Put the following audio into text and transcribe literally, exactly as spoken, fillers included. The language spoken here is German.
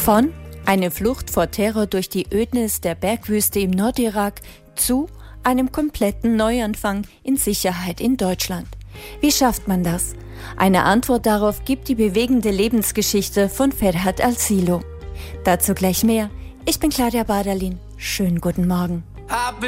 Von eine Flucht vor Terror durch die Ödnis der Bergwüste im Nordirak zu einem kompletten Neuanfang in Sicherheit in Deutschland. Wie schafft man das? Eine Antwort darauf gibt die bewegende Lebensgeschichte von Ferhat Al-Silo. Dazu gleich mehr. Ich bin Claudia Baderlin. Schönen guten Morgen.